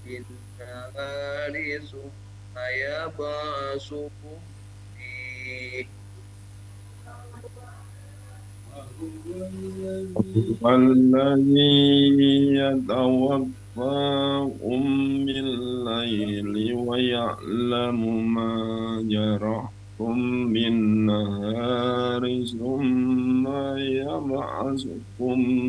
بالنهار ثم يبعثكم فيه وهو الذي هو الذي يتوفاكم بالليل ويعلم ما جرحتم بالنهار ثم يبعثكم